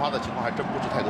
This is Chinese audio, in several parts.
发的情况还真不是太多。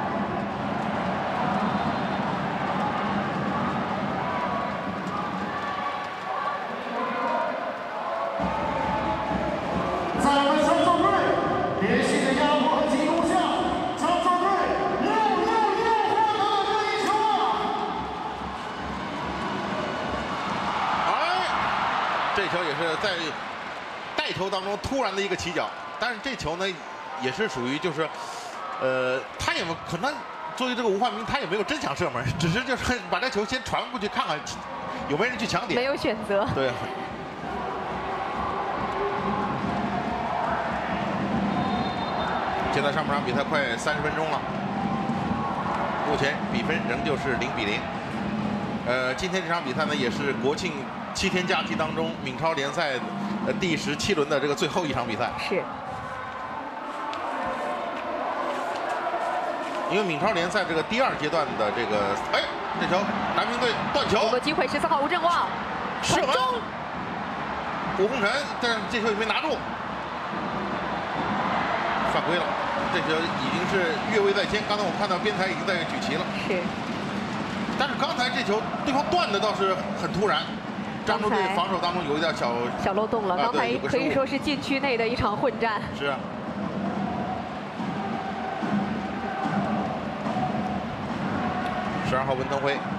这球也是在带球当中突然的一个起脚，但是这球呢，也是属于就是，他也可能作为这个吴焕明，他也没有真想射门，只是就是把这球先传过去看看有没有人去抢点， 没有选择。 对。现在上半场比赛快30分钟了，目前比分仍旧是0比0。今天这场比赛呢，也是国庆7天假期当中闽超联赛第17轮的这个最后一场比赛。 是。 因为闽超联赛这个第2阶段的这个，哎，这球南平队断球。 有个机会，14号吴振旺射门。吴洪辰，但是这球也没拿住，犯规了。这球已经是越位在先。刚才我们看到边裁已经在举旗了。 是。 但是刚才这球对方断的倒是很突然，漳州队防守当中有一点小漏洞了。刚才可以说是禁区内的一场混战。 是啊。12号文腾辉